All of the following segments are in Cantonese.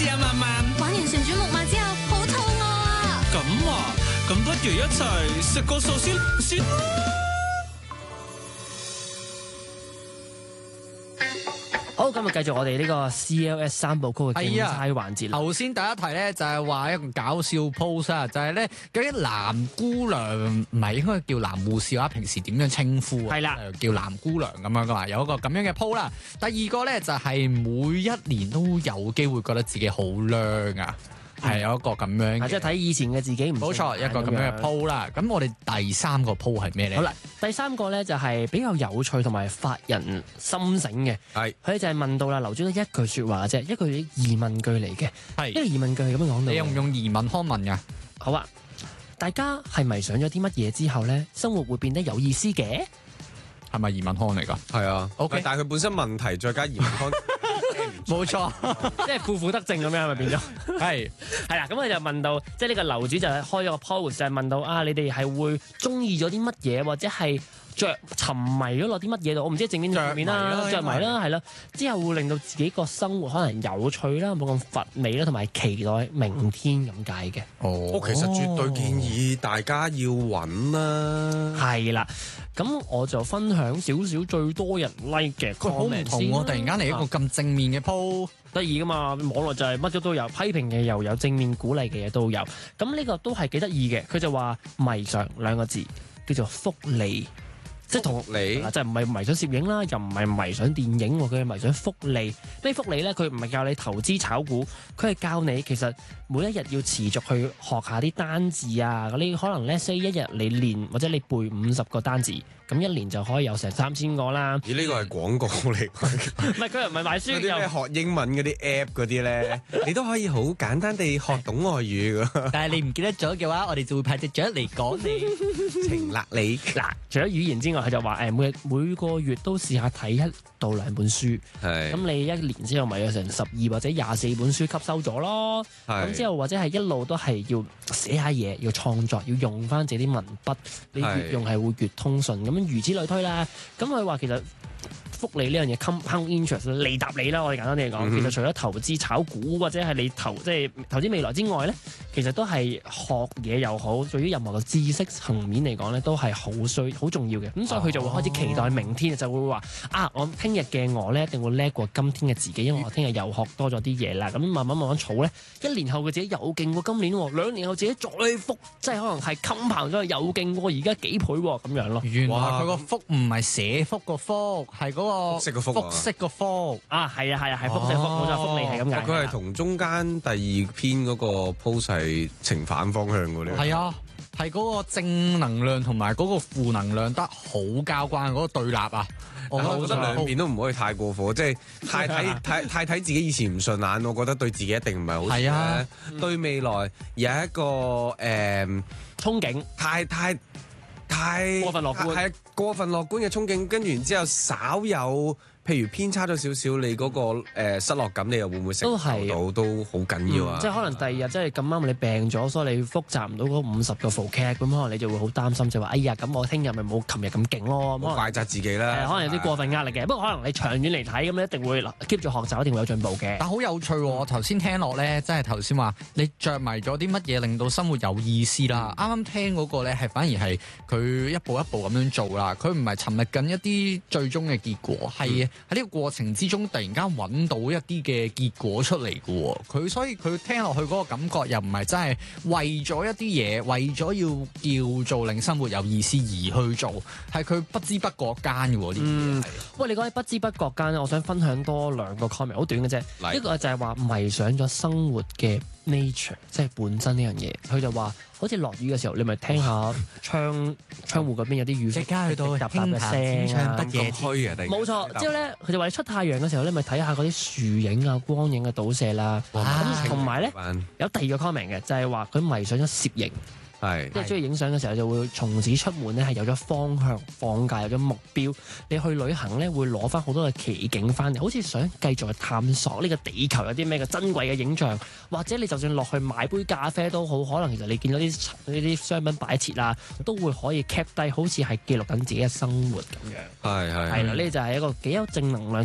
試啊，慢慢。 玩完旋轉木馬之後，好肚餓啊！ 咁啊，咁不如一齊食個壽司先。 好，今日繼續我哋呢個 CLS 三部曲嘅競猜環節啦。 頭先第一題咧就係話一個搞笑 post 啊，就係咧究竟藍姑娘唔係應該叫藍護士啊？平時點樣稱呼啊？ 係啦， 叫藍姑娘咁樣噶嘛，有一個咁樣嘅 post 啦。第二個咧就係每一年都有機會覺得自己好靚啊。係有一個咁樣， 即係睇以前嘅自己唔冇錯，一個咁樣嘅 po 啦。咁我哋第三個 po 係咩咧？ 好啦，第三個咧就係比較有趣同埋發人心醒嘅。係佢就係問到啦，樓主得一句説話啫，一句疑問句嚟嘅。係呢個疑問句係咁樣講到。 你用唔用疑問康問㗎？ 好啊，大家係迷上咗啲乜嘢之後咧，生活會變得有意思嘅？係咪疑問康嚟㗎？ 係啊。 OK， 但係佢本身問題再加疑問康。 冇錯，即係負負得正咁樣，咪變咗係啦。咁佢就問到，即係呢個樓主就開咗個 post，就係問到啊，你哋係會中意咗啲乜嘢，或者係沉迷咗落啲乜嘢度？我唔知正面定負面啦，着迷啦，係啦。之後會令到自己個生活可能有趣啦，冇咁乏味啦，同埋期待明天咁解嘅。 我其實絕對建議大家要揾啦。 係啦。咁我就分享少少最多人 like 嘅 comment 先。 我突然間嚟一個咁正面嘅 po， 得意噶嘛？網絡就係乜都有，批評嘅又有，正面鼓勵嘅嘢都有。咁呢個都係幾得意嘅。佢就話迷上兩個字叫做福利，即係同你就唔係迷上攝影啦，又唔係迷上電影，佢係迷上福利。咩福利咧？佢唔係教你投資炒股，佢係教你其實每一日要持續去學下啲單字啊。你可能咧 say 一日你練或者你背50個單字，咁一年就可以有成3000個啦。 咦？呢個係廣告嚟㗎？ 唔係，佢又唔係賣書。 嗰啲咩學英文嗰啲 app 嗰啲咧，你都可以好簡單地學懂外語㗎。 但係你唔記得咗嘅話，我哋就會派隻雀嚟講你情勒你。 嗱，除咗語言之外，佢就話每個月都試下睇1到2本書。係。咁你一年之後咪有成12或者24本書吸收咗咯。係。咁之後或者係一路都係要寫下嘢，要創作，要用翻自己啲文筆。你越用係會越通順。咁如此類推啦。咁佢話其實福利呢樣嘢 compound interest 利搭你啦，我哋簡單啲嚟講，其實除咗投資炒股或者係你投資未來之外咧，其實都係學嘢又好，對於任何嘅知識層面嚟講咧，都係好重要嘅。咁所以佢就會開始期待明天，就會話我聽日嘅我咧一定會叻過今天嘅自己，因為我聽日又學多咗啲嘢啦。咁慢慢儲咧，1年後嘅自己又勁過今年，2年後自己再福，即係可能係 compound 咗又勁過而家幾倍咁樣咯。 原來佢個福唔係社福個福，係嗰個複式個福啊！ 複式個福啊，係複式福，冇錯，福利係咁解。 佢係同中間第2篇嗰個 post 係呈反方向嘅咧。 係啊，係嗰個正能量同埋嗰個負能量得好交關嗰個對立啊！ 我覺得兩邊都唔可以太過火，即係太睇自己以前唔順眼，我覺得對自己一定唔係好事咧。對未來有一個憧憬， 太過分樂觀， 係過分樂觀嘅憧憬，跟住然之後稍有譬如偏差咗少少，你嗰個失落感，你又會唔會承受到都好緊要啊！ 即係可能第2日即係咁啱你病咗，所以你複習唔到嗰50個 vocab，咁可能你就會好擔心，就話哎呀，咁我聽日咪冇琴日咁勁咯。 冇怪責自己啦， 可能有啲過分壓力嘅。不過可能你長遠嚟睇，咁你一定會 keep 住學習，一定會有進步嘅。 但好有趣喎！我頭先聽落咧，即係頭先話你着迷咗啲乜嘢令到生活有意思啦。啱啱聽嗰個咧係反而係佢一步一步咁樣做啦。佢唔係尋覓緊一啲最終嘅結果，係喺呢個過程之中突然間揾到一啲嘅結果出嚟嘅喎。所以佢聽落去嗰個感覺又唔係真係為咗一啲嘢，為咗要叫做令生活有意思而去做，係佢不知不覺間嘅喎呢啲嘢。 喂，你講起不知不覺間咧，我想分享多2個 comment， 好短嘅啫。一個就係話迷上咗生活嘅 nature， 即係本身呢樣嘢。佢就話好似落雨嘅時候，你咪聽下窗戶嗰邊有啲雨聲，去到揼揼嘅聲啊， 得嘢虛啊！ 冇錯。之後咧，佢就話你出太陽嘅時候咧，咪睇下嗰啲樹影啊、光影嘅倒射啦。咁同埋咧，有第2個 comment 嘅，就係話佢迷上咗攝影。即係中意影相嘅時候，就會從此出門咧係有咗方向、放假有咗目標。你去旅行咧會攞翻好多嘅奇景翻嚟，好似想繼續去探索呢個地球有啲咩嘅珍貴嘅影像，或者你就算落去買杯咖啡都好，可能其實你見到啲商品擺設啊，都會可以 cap 低，好似係記錄緊自己嘅生活咁樣。係啦，呢就係一個幾有正能量同埋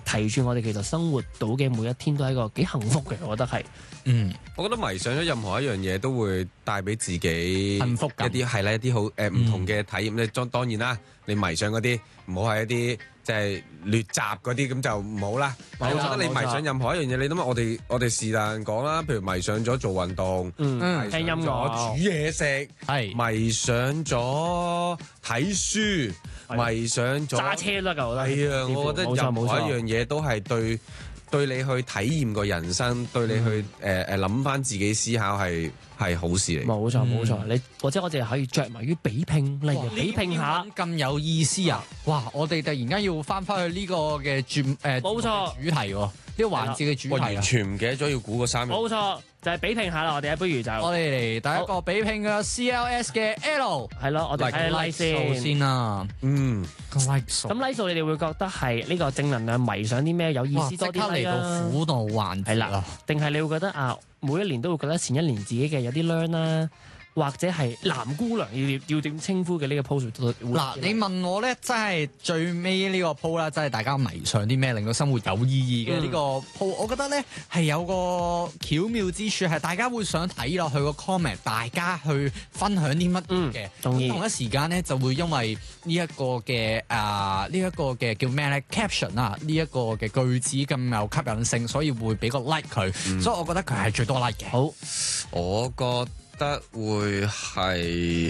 提住我哋其實生活到嘅每一天都係一個幾幸福嘅，我覺得係。 我覺得迷上咗任何一樣嘢都會帶俾自己幸福感一啲係啦，一啲好唔同嘅體驗。你當然啦，你迷上嗰啲唔好係一啲即係劣習嗰啲咁就唔好啦。我覺得你迷上任何一樣嘢，你諗下我哋是但講啦，譬如迷上咗做運動，迷聽音上咗樂煮嘢食， 係迷上咗睇書，迷上咗揸車都得㗎，我覺得。 係啊，我覺得任何一樣嘢都係對你去體驗個人生，對你去諗翻自己思考係好事嚟。 冇錯，你或者我哋可以着迷於比拼，例如比拼下咁有意思啊！哇，我哋突然間要翻去呢個嘅冇錯主題喎，呢個環節嘅主我題啊！ 完全唔記得咗要估個3樣。 冇錯，就係比拼下啦。我哋不如就我哋嚟第一個比拼嘅 CLS 嘅 L 係咯，我哋睇下 like 先。 先啦，個 like 數。 咁 like 數你哋會覺得係呢個正能量迷上啲咩有意哇！ 思多啲即刻嚟到苦惱環節係啦，定係你會覺得啊，每一年都會覺得前一年自己嘅有啲 learn 啦，或者係藍姑娘要點稱呼嘅呢個 post 都嗱，你問我咧，真係最尾呢個 po 啦，真係大家迷上啲咩令到生活有意義嘅呢個 po，我覺得咧係有個巧妙之處，係大家會想睇落去個 comment，大家去分享啲乜嘅。同一時間咧就會因為呢一個嘅叫咩咧 caption 啊，呢一個嘅句子咁有吸引性，所以會俾個 like 佢，所以我覺得佢係最多 like 嘅。 好， 我覺得會係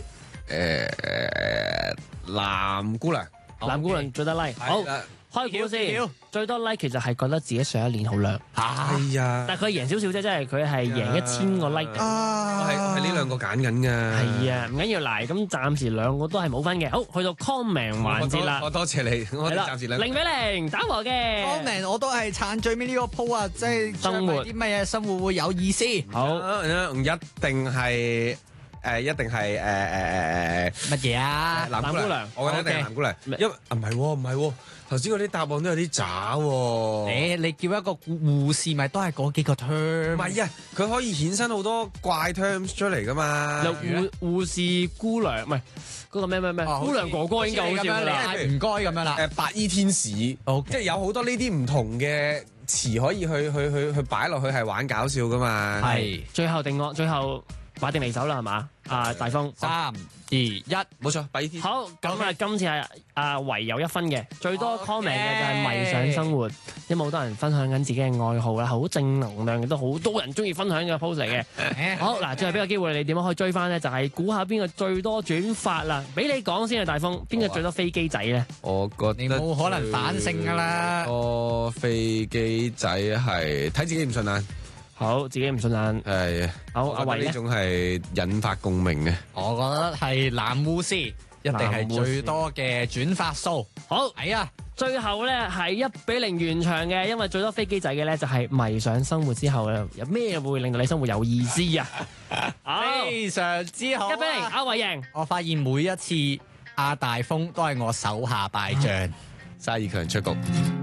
藍姑娘。 藍姑娘最多 like。好，開估先，最多 like 其實係覺得自己上一年好靚。 係啊， 但係佢贏少少啫，即係佢係贏1000個 like。 我係呢兩個揀緊㗎。 係啊，唔緊要嗱，咁暫時兩個都係冇分嘅。好，去到 comment 環節啦。 我多謝你，我哋暫時0-0打和嘅。 comment 我都係撐最尾呢個 po 啊，即係生活啲乜嘢生活會有意思。 好， 一定係乜嘢啊？ 藍姑娘，我覺得一定係藍姑娘，因為唔係，頭先嗰啲答案都有啲渣喎。 你叫一個護士咪都係嗰幾個 term？ 唔係啊，佢可以衍生好多怪 terms 出嚟噶嘛。 有護士姑娘，唔係嗰個咩姑娘哥哥已經夠好笑啦。 唔該咁樣啦。 白衣天使，即係有好多呢啲唔同嘅詞可以去擺落去係玩搞笑噶嘛。 係，最後擺定離手啦，係嘛？大風 3、2、1， 冇錯，白衣天使。 好，咁啊，今次係唯有1分嘅，最多 comment 嘅就係迷上生活，因為好多人分享緊自己嘅愛好啦，好正能量，亦都好多人中意分享嘅 post 嚟嘅。好，嗱，最後俾個機會你點樣可以追翻咧？就係估下邊個最多轉發啦，俾你講先啊，大風，邊個最多飛機仔咧？ 我覺得你冇可能反勝噶啦。 個飛機仔係睇自己唔順眼。 好，自己唔順眼。 係。 好，阿慧呢種係引發共鳴嘅。 我覺得係藍護士，一定係最多嘅轉發數。 好， 係啊， 最後咧係1-0完場嘅，因為最多飛機仔嘅咧就係迷上生活之後咧，有咩會令到你生活有意思啊？ 非常之好。 1-0，阿慧贏。 我發現每一次阿大風都係我手下敗將， 沙爾強出局。